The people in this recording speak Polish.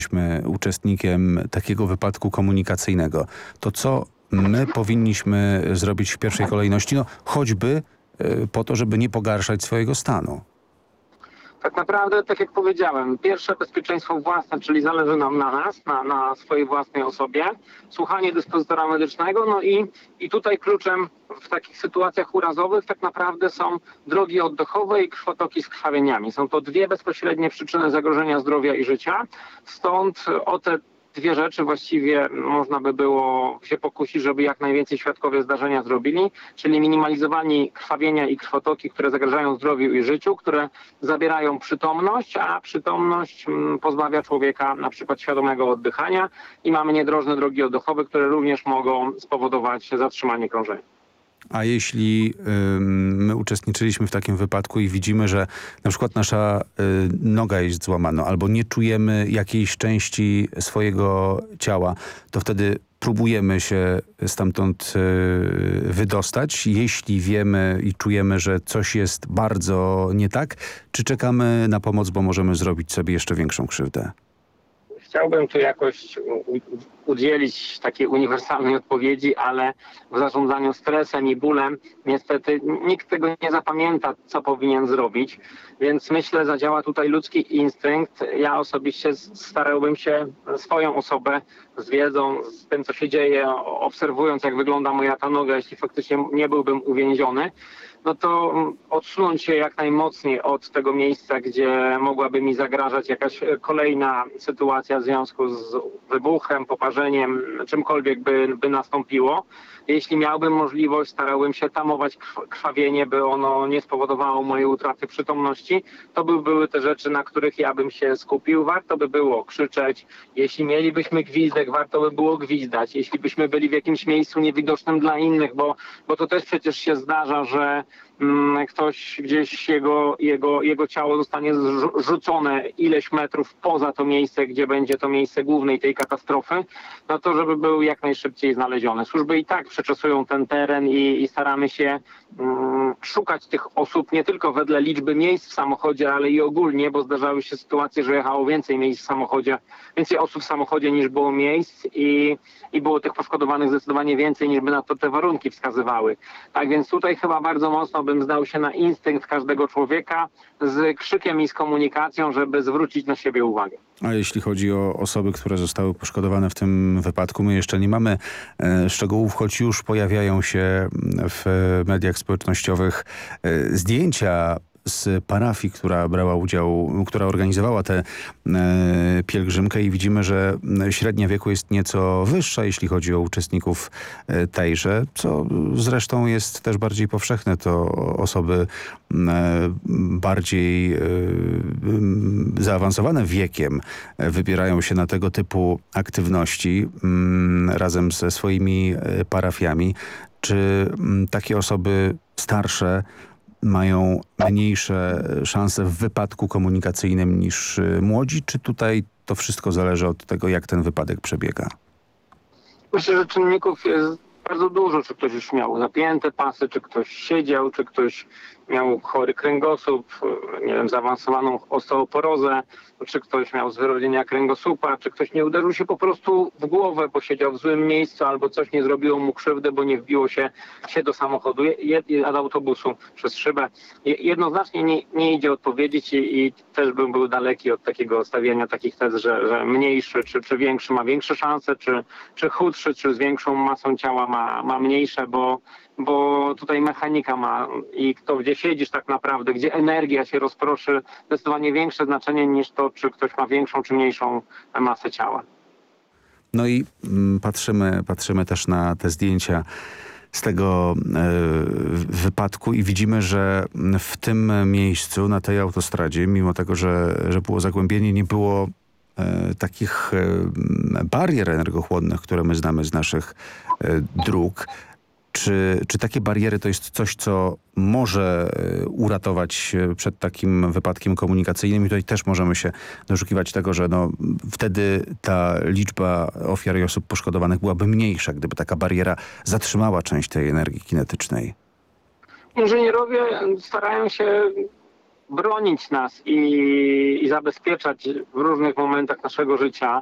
jesteśmy uczestnikiem takiego wypadku komunikacyjnego, to co my powinniśmy zrobić w pierwszej kolejności? No choćby po to, żeby nie pogarszać swojego stanu. Tak naprawdę, tak jak powiedziałem, pierwsze bezpieczeństwo własne, czyli zależy nam na nas, na swojej własnej osobie, słuchanie dyspozytora medycznego, no i tutaj kluczem w takich sytuacjach urazowych tak naprawdę są drogi oddechowe i krwotoki z krwawieniami. Są to dwie bezpośrednie przyczyny zagrożenia zdrowia i życia, stąd o te dwie rzeczy właściwie można by było się pokusić, żeby jak najwięcej świadkowie zdarzenia zrobili, czyli minimalizowanie krwawienia i krwotoki, które zagrażają zdrowiu i życiu, które zabierają przytomność, a przytomność pozbawia człowieka na przykład świadomego oddychania i mamy niedrożne drogi oddechowe, które również mogą spowodować zatrzymanie krążenia. A jeśli my uczestniczyliśmy w takim wypadku i widzimy, że na przykład nasza noga jest złamana albo nie czujemy jakiejś części swojego ciała, to wtedy próbujemy się stamtąd wydostać, jeśli wiemy i czujemy, że coś jest bardzo nie tak, czy czekamy na pomoc, bo możemy zrobić sobie jeszcze większą krzywdę? Chciałbym tu jakoś udzielić takiej uniwersalnej odpowiedzi, ale w zarządzaniu stresem i bólem niestety nikt tego nie zapamięta, co powinien zrobić, więc myślę, zadziała tutaj ludzki instynkt. Ja osobiście starałbym się swoją osobę z wiedzą, z tym, co się dzieje, obserwując, jak wygląda moja ta noga, jeśli faktycznie nie byłbym uwięziony, no to odsunąć się jak najmocniej od tego miejsca, gdzie mogłaby mi zagrażać jakaś kolejna sytuacja w związku z wybuchem, poparzeniem, czymkolwiek by nastąpiło. Jeśli miałbym możliwość, starałbym się tamować krwawienie, by ono nie spowodowało mojej utraty przytomności. To by były te rzeczy, na których ja bym się skupił. Warto by było krzyczeć. Jeśli mielibyśmy gwizdek, warto by było gwizdać. Jeśli byśmy byli w jakimś miejscu niewidocznym dla innych, bo to też przecież się zdarza, że ktoś gdzieś jego ciało zostanie rzucone ileś metrów poza to miejsce, gdzie będzie to miejsce głównej tej katastrofy, no to żeby był jak najszybciej znaleziony. Służby i tak przeczesują ten teren i staramy się szukać tych osób nie tylko wedle liczby miejsc w samochodzie, ale i ogólnie, bo zdarzały się sytuacje, że jechało więcej miejsc w samochodzie, więcej osób w samochodzie niż było miejsc i było tych poszkodowanych zdecydowanie więcej niż by na to te warunki wskazywały. Tak więc tutaj chyba bardzo mocno bym zdał się na instynkt każdego człowieka z krzykiem i z komunikacją, żeby zwrócić na siebie uwagę. A jeśli chodzi o osoby, które zostały poszkodowane w tym wypadku, my jeszcze nie mamy szczegółów, choć już pojawiają się w mediach społecznościowych zdjęcia z parafii, która brała udział, która organizowała tę pielgrzymkę i widzimy, że średnia wieku jest nieco wyższa, jeśli chodzi o uczestników tejże, co zresztą jest też bardziej powszechne. To osoby bardziej zaawansowane wiekiem wybierają się na tego typu aktywności razem ze swoimi parafiami. Czy takie osoby starsze mają mniejsze szanse w wypadku komunikacyjnym niż młodzi, czy tutaj to wszystko zależy od tego, jak ten wypadek przebiega? Myślę, że czynników jest bardzo dużo. Czy ktoś już miał zapięte pasy, czy ktoś siedział, czy ktoś miał chory kręgosłup, nie wiem, zaawansowaną osteoporozę, czy ktoś miał zwyrodnienia kręgosłupa, czy ktoś nie uderzył się po prostu w głowę, bo siedział w złym miejscu, albo coś nie zrobiło mu krzywdy, bo nie wbiło się do samochodu, do autobusu przez szybę. Jednoznacznie nie idzie odpowiedzieć i też bym był daleki od takiego stawiania takich tez, że mniejszy czy większy ma większe szanse, czy chudszy, czy z większą masą ciała ma mniejsze, bo tutaj mechanika ma i to, gdzie siedzisz tak naprawdę, gdzie energia się rozproszy, zdecydowanie większe znaczenie niż to, czy ktoś ma większą czy mniejszą masę ciała. No i patrzymy też na te zdjęcia z tego wypadku i widzimy, że w tym miejscu, na tej autostradzie, mimo tego, że było zagłębienie, nie było takich barier energochłonnych, które my znamy z naszych dróg. Czy takie bariery to jest coś, co może uratować przed takim wypadkiem komunikacyjnym? I tutaj też możemy się doszukiwać tego, że wtedy ta liczba ofiar i osób poszkodowanych byłaby mniejsza, gdyby taka bariera zatrzymała część tej energii kinetycznej. Inżynierowie starają się bronić nas i zabezpieczać w różnych momentach naszego życia.